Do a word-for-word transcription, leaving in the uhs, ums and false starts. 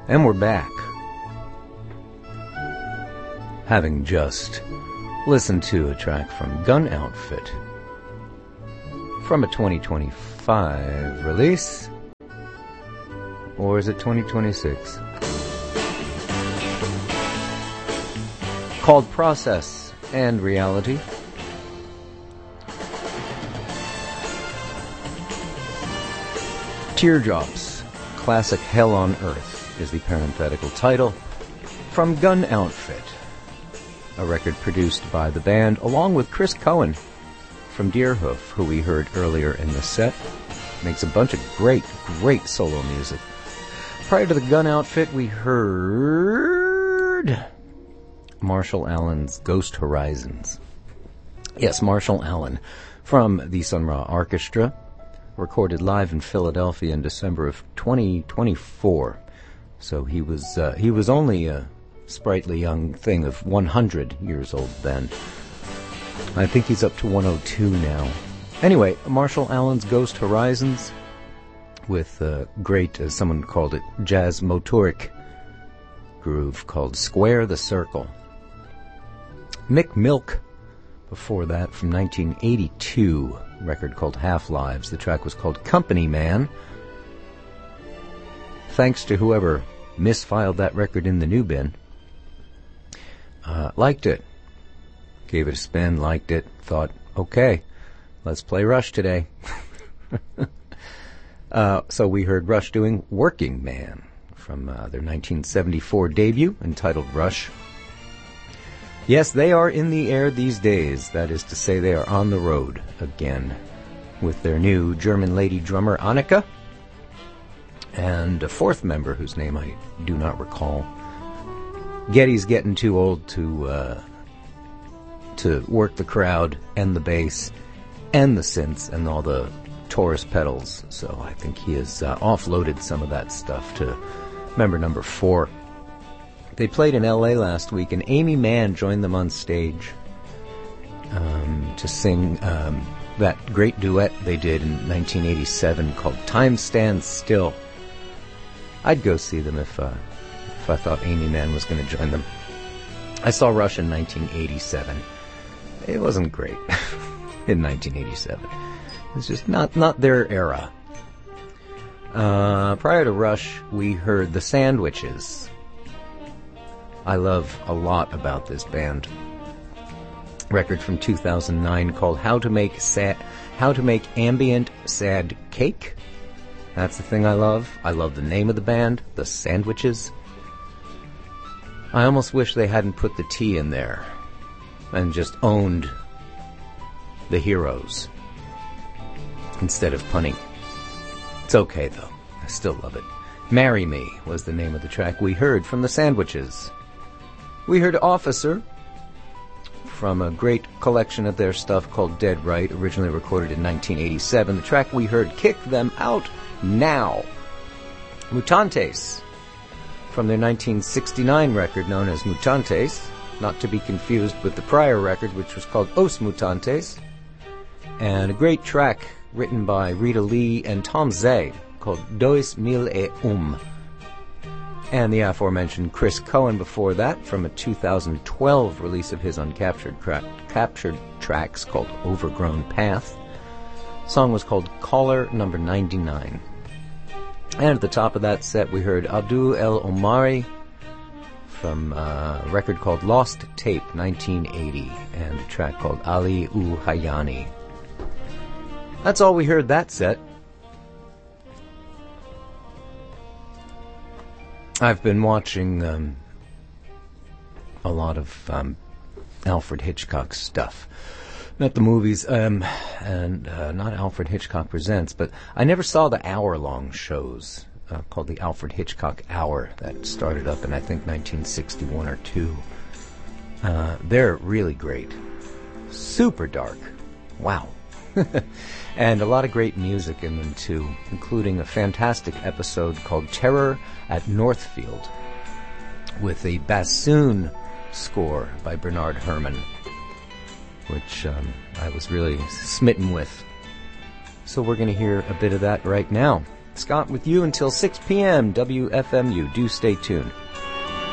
And we're back. Having just listened to a track from Gun Outfit from a twenty twenty-five release. Or is it twenty twenty-six? Called Process and Reality. Teardrops, Classic Hell on Earth is the parenthetical title from Gun Outfit, a record produced by the band along with Chris Cohen from Deerhoof, who we heard earlier in the set. Makes a bunch of great, great solo music. Prior to the Gun Outfit, we heard Marshall Allen's Ghost Horizons. Yes, Marshall Allen from the Sun Ra Orchestra, recorded live in Philadelphia in December of twenty twenty-four. So he was uh, he was only a sprightly young thing of one hundred years old then. I think he's up to one oh two now. Anyway, Marshall Allen's Ghost Horizons with a great, as someone called it, jazz motoric groove called Square the Circle. Mick Milk before that from nineteen eighty-two, record called Half-Lives. The track was called Company Man. Thanks to whoever misfiled that record in the new bin. Uh, liked it. Gave it a spin, liked it, thought, okay, let's play Rush today. uh, so we heard Rush doing Working Man from uh, their nineteen seventy-four debut entitled Rush. Yes, they are in the air these days. That is to say, they are on the road again with their new German lady drummer Annika and a fourth member whose name I do not recall. Geddy's getting too old to uh, to work the crowd and the bass and the synths and all the Taurus pedals, so I think he has uh, offloaded some of that stuff to member number four. They played in L A last week, and Amy Mann joined them on stage um, to sing um, that great duet they did in nineteen eighty-seven called Time Stands Still. I'd go see them if uh, if I thought Amy Mann was going to join them. I saw Rush in nineteen eighty-seven. It wasn't great in nineteen eighty-seven. It's just not, not their era. Uh, prior to Rush, we heard The Sandwiches. I love a lot about this band. Record from two thousand nine called How to Make Sad, How to Make Ambient Sad Cake. That's the thing I love. I love the name of the band, The Sandwiches. I almost wish they hadn't put the T in there and just owned the heroes instead of punning. It's okay though. I still love it. Marry Me was the name of the track we heard from The Sandwiches. We heard Officer from a great collection of their stuff called Dead Right, originally recorded in nineteen eighty-seven. The track we heard, Kick Them Out Now. Mutantes from their nineteen sixty-nine record known as Mutantes, not to be confused with the prior record which was called Os Mutantes, and a great track written by Rita Lee and Tom Zay called Dois Mil e Um. And the aforementioned Chris Cohen before that from a two thousand twelve release of his uncaptured cra- captured tracks called Overgrown Path. The song was called Caller Number ninety-nine. And at the top of that set we heard Abdul El Omari from a record called Lost Tape nineteen eighty and a track called Ali U Hayani. That's all we heard that set. I've been watching um, a lot of um, Alfred Hitchcock stuff. Not the movies, um, and uh, not Alfred Hitchcock Presents, but I never saw the hour-long shows uh, called the Alfred Hitchcock Hour that started up in, I think, nineteen sixty-one or two. Uh, they're really great. Super dark. Wow. And a lot of great music in them, too, including a fantastic episode called Terror at Northfield with a bassoon score by Bernard Herrmann, which um, I was really smitten with. So we're going to hear a bit of that right now. Scott with you until six p.m. W F M U. Do stay tuned.